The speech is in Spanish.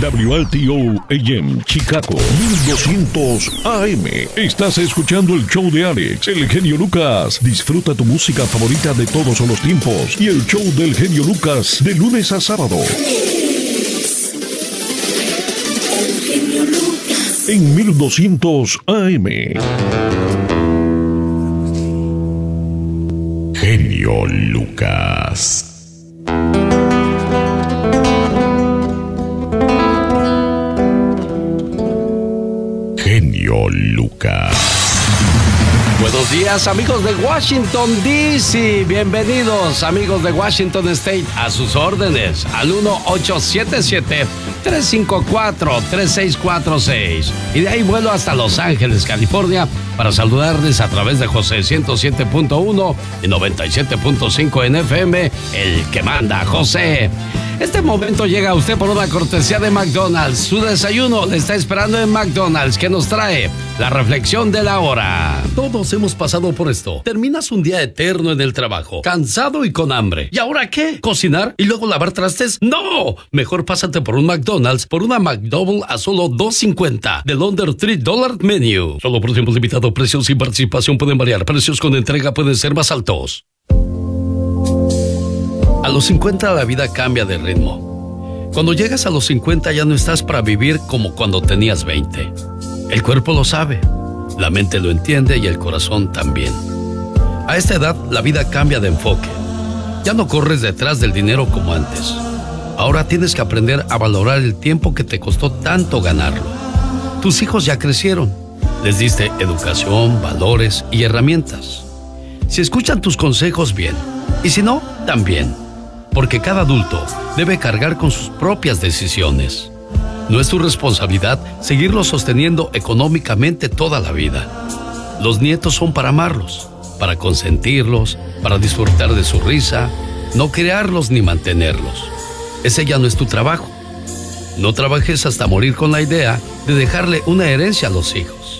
WLTO AM Chicago 1200 AM. Estás escuchando el show de Alex, el genio Lucas. Disfruta tu música favorita de todos los tiempos y el show del genio Lucas de lunes a sábado. En 1200 AM. Genio Lucas. Genio Lucas. Buenos días, amigos de Washington, D.C. Bienvenidos, amigos de Washington State, a sus órdenes, al 1-877-354-3646. Y de ahí vuelo hasta Los Ángeles, California, para saludarles a través de José 107.1 y 97.5 en FM, el que manda, José. Este momento llega a usted por una cortesía de McDonald's. Su desayuno le está esperando en McDonald's, que nos trae la reflexión de la hora. Todos hemos pasado por esto. Terminas un día eterno en el trabajo, cansado y con hambre. ¿Y ahora qué? ¿Cocinar y luego lavar trastes? ¡No! Mejor pásate por un McDonald's, por una McDouble a solo $2.50 del Under $3 Menu. Solo por tiempo limitado. Precios y participación pueden variar. Precios con entrega pueden ser más altos. A los 50 la vida cambia de ritmo. Cuando llegas a los 50 ya no estás para vivir como cuando tenías 20. El cuerpo lo sabe, la mente lo entiende y el corazón también. A esta edad la vida cambia de enfoque. Ya no corres detrás del dinero como antes. Ahora tienes que aprender a valorar el tiempo que te costó tanto ganarlo. Tus hijos ya crecieron. Les diste educación, valores y herramientas. Si escuchan tus consejos, bien. Y si no, también. Porque cada adulto debe cargar con sus propias decisiones. No es tu responsabilidad seguirlos sosteniendo económicamente toda la vida. Los nietos son para amarlos, para consentirlos, para disfrutar de su risa, no crearlos ni mantenerlos. Ese ya no es tu trabajo. No trabajes hasta morir con la idea de dejarle una herencia a los hijos.